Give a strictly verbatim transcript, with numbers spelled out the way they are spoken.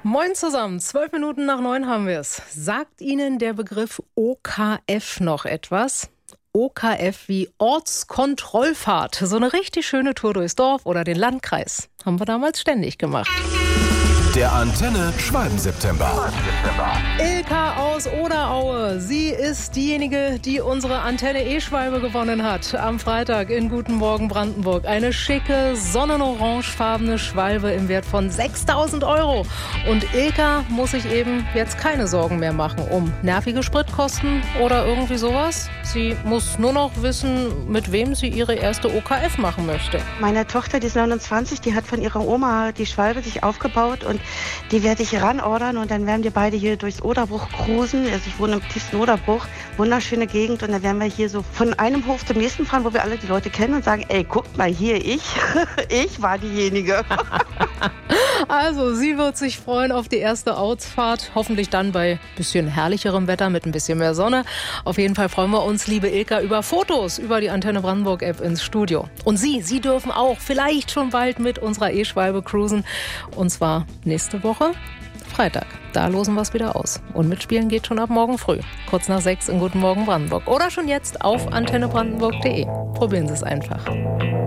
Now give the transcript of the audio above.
Moin zusammen, zwölf Minuten nach neun haben wir es. Sagt Ihnen der Begriff O K F noch etwas? O K F wie Ortskontrollfahrt. So eine richtig schöne Tour durchs Dorf oder den Landkreis. Haben wir damals ständig gemacht. Der Antenne Schwalben-September. Ilka aus Oderaue. Sie ist diejenige, die unsere Antenne E-Schwalbe gewonnen hat. Am Freitag in Guten Morgen Brandenburg. Eine schicke, sonnenorangefarbene Schwalbe im Wert von sechstausend Euro. Und Ilka muss sich eben jetzt keine Sorgen mehr machen um nervige Spritkosten oder irgendwie sowas. Sie muss nur noch wissen, mit wem sie ihre erste O K F machen möchte. Meine Tochter, die ist neunundzwanzig, die hat von ihrer Oma die Schwalbe sich aufgebaut und die werde ich ranordern und dann werden wir beide hier durchs Oderbruch cruisen. Also ich wohne im tiefsten Oderbruch, wunderschöne Gegend und dann werden wir hier so von einem Hof zum nächsten fahren, wo wir alle die Leute kennen und sagen, ey, guckt mal hier, ich, ich war diejenige. Also, sie wird sich freuen auf die erste Ortsfahrt, hoffentlich dann bei bisschen herrlicherem Wetter mit ein bisschen mehr Sonne. Auf jeden Fall freuen wir uns, liebe Ilka, über Fotos über die Antenne Brandenburg App ins Studio. Und Sie, Sie dürfen auch vielleicht schon bald mit unserer E-Schwalbe cruisen und zwar nächste Woche Freitag. Da losen wir es wieder aus. Und mitspielen geht schon ab morgen früh. Kurz nach sechs in Guten Morgen Brandenburg. Oder schon jetzt auf antenne brandenburg punkt de. Probieren Sie es einfach.